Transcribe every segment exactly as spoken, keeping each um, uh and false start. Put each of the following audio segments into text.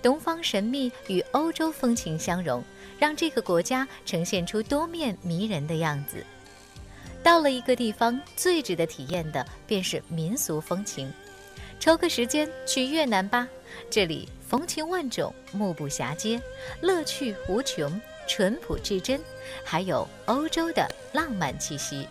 东方神秘与欧洲风情相融，让这个国家呈现出多面迷人的样子。到了一个地方，最值得体验的便是民俗风情。抽个时间去越南吧，这里风情万种，目不暇接，乐趣无穷，淳朴至真，还有欧洲的浪漫气息。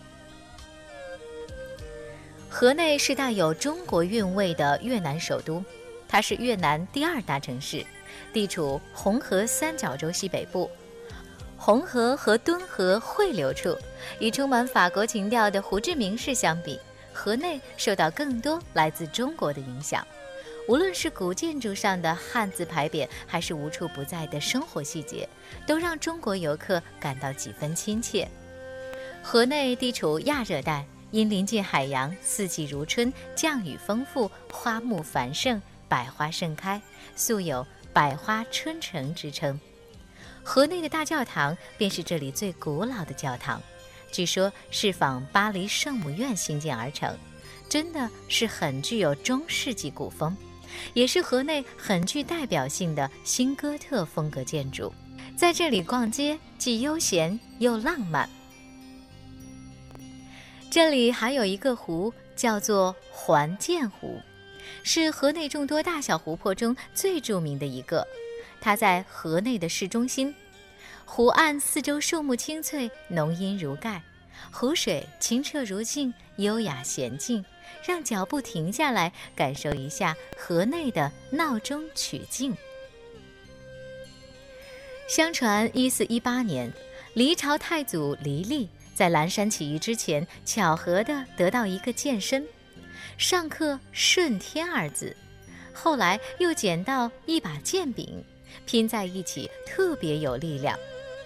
河内是带有中国韵味的越南首都，它是越南第二大城市，地处红河三角洲西北部。红河和敦河汇流处，与充满法国情调的胡志明市相比，河内受到更多来自中国的影响。无论是古建筑上的汉字牌匾，还是无处不在的生活细节，都让中国游客感到几分亲切。河内地处亚热带，因临近海洋，四季如春，降雨丰富，花木繁盛，百花盛开，素有百花春城之称。河内的大教堂便是这里最古老的教堂，据说是仿巴黎圣母院兴建而成，真的是很具有中世纪古风，也是河内很具代表性的新哥特风格建筑。在这里逛街既悠闲又浪漫。这里还有一个湖，叫做环涧湖，是河内众多大小湖泊中最著名的一个。它在河内的市中心，湖岸四周树木青翠，浓荫如盖，湖水清澈如镜，优雅娴静，让脚步停下来，感受一下河内的闹中取静。相传一四一八年，黎朝太祖黎利在蓝山起义之前，巧合地得到一个剑身，上刻顺天二字，后来又捡到一把剑柄，拼在一起特别有力量。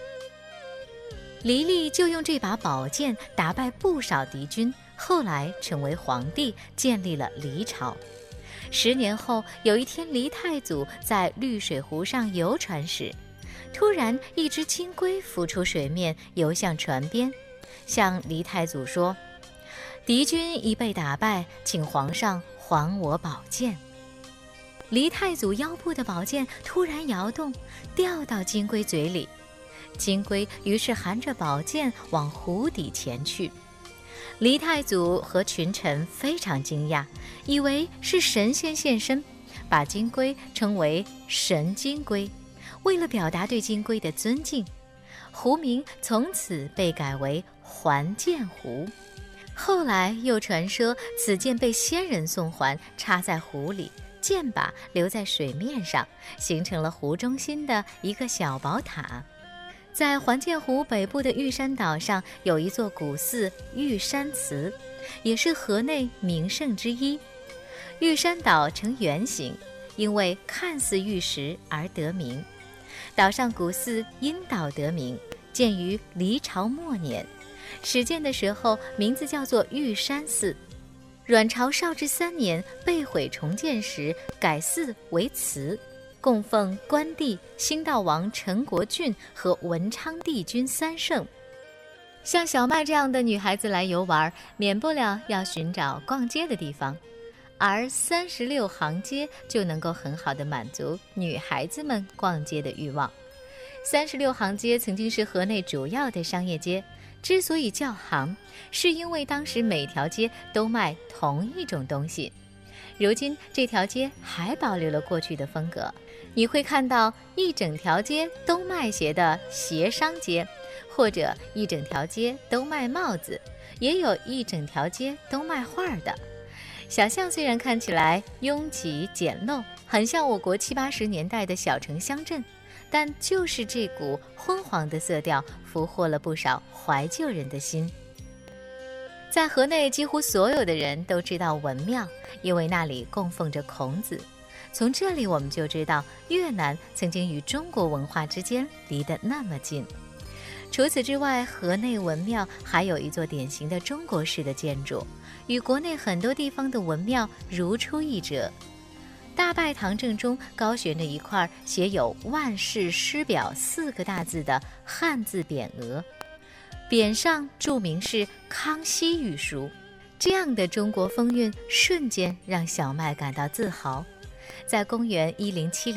黎利就用这把宝剑打败不少敌军，后来成为皇帝，建立了黎朝。十年后，有一天黎太祖在绿水湖上游船时，突然一只金龟浮出水面，游向船边，向黎太祖说：敌军已被打败，请皇上还我宝剑。黎太祖腰部的宝剑突然摇动，掉到金龟嘴里，金龟于是含着宝剑往湖底潜去。黎太祖和群臣非常惊讶，以为是神仙现身，把金龟称为神金龟。为了表达对金龟的尊敬，湖名从此被改为环涧湖。后来又传说此剑被仙人送还，插在湖里，剑把留在水面上，形成了湖中心的一个小宝塔。在环涧湖北部的玉山岛上，有一座古寺玉山祠，也是河内名胜之一。玉山岛呈圆形，因为看似玉石而得名。岛上古寺因岛得名，建于黎朝末年，始建的时候名字叫做玉山寺。阮朝绍治三年被毁重建时，改寺为祠，供奉关帝、兴道王陈国俊和文昌帝君三圣。像小麦这样的女孩子来游玩，免不了要寻找逛街的地方，而三十六行街就能够很好的满足女孩子们逛街的欲望。三十六行街曾经是河内主要的商业街，之所以叫行，是因为当时每条街都卖同一种东西。如今这条街还保留了过去的风格，你会看到一整条街都卖鞋的鞋商街，或者一整条街都卖帽子，也有一整条街都卖画的。小巷虽然看起来拥挤简陋，很像我国七八十年代的小城乡镇，但就是这股昏黄的色调俘获了不少怀旧人的心。在河内，几乎所有的人都知道文庙，因为那里供奉着孔子。从这里我们就知道，越南曾经与中国文化之间离得那么近。除此之外，河内文庙还有一座典型的中国式的建筑，与国内很多地方的文庙如出一辙。大拜堂正中高悬着一块写有万世师表四个大字的汉字匾额，匾上注明是康熙御书。这样的中国风韵瞬间让小麦感到自豪。在公元一零七零